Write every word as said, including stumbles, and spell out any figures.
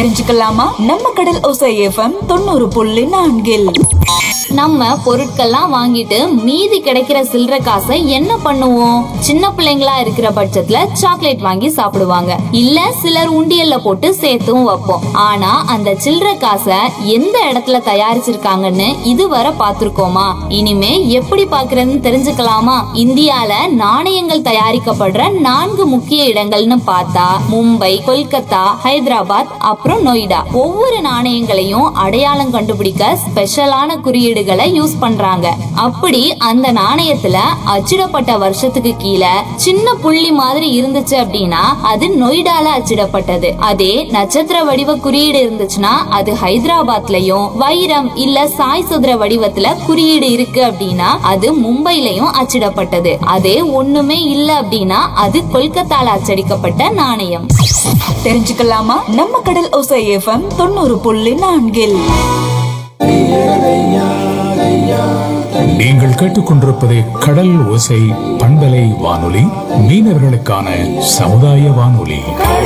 தெரிஞ்சுக்கலாமா? நம்ம கடல் ஓசை எஃப்எம் தொண்ணூறு புள்ளி நான்கில் நம்ம பொருட்கள்லாம் வாங்கிட்டு மீதி கிடைக்கிற சில்லற காசை என்ன பண்ணுவோம்? சின்ன பிள்ளைங்களா இருக்கிற பட்சத்துல சாக்லேட் வாங்கி சாப்பிடுவாங்க, இல்ல சிலர் உண்டியல்ல போட்டு சேர்த்தும் வைப்போம். ஆனா அந்த சில்லற காசை எந்த இடத்துல தயாரிச்சிருக்காங்கன்னு இதுவரை பாத்துருக்கோமா? இனிமே எப்படி பாக்குறதுன்னு தெரிஞ்சுக்கலாமா? இந்தியால நாணயங்கள் தயாரிக்கப்படுற நான்கு முக்கிய இடங்கள்னு பார்த்தா மும்பை, கொல்கத்தா, ஹைதராபாத், அப்புறம் நொய்டா. ஒவ்வொரு நாணயங்களையும் அடையாளம் கண்டுபிடிக்க ஸ்பெஷலான குறியீடுகளை யூஸ் பண்றாங்க. அப்படி அந்த நாணயத்துல அச்சிடப்பட்ட வருஷத்துக்கு கீழே சின்ன புள்ளி மாதிரி இருந்துச்சு அப்படின்னா அது நொய்டால அச்சிடப்பட்டது. அதே நட்சத்திர வடிவ குறியீடு இருந்துச்சுன்னா அது ஹைதராபாத்லயும், வைரம் இல்ல சாய் சுதர வடிவத்துல குறியீடு இருக்கு அப்படின்னா அது மும்பைலயும் அச்சிடப்பட்டது. அதே ஒண்ணுமே இல்ல அப்படின்னா அது கொல்கத்தால அச்சடிக்கப்பட்ட நாணயம். தெரிஞ்சுக்கலாமா? நம்ம கடல் ஓசை எஃப்எம் தொண்ணூறு புள்ளி நான்கில் நீங்கள் கேட்டுக்கொண்டிருப்பது கடல் ஓசை பண்பலை வானொலி, மீனவர்களுக்கான சமுதாய வானொலி.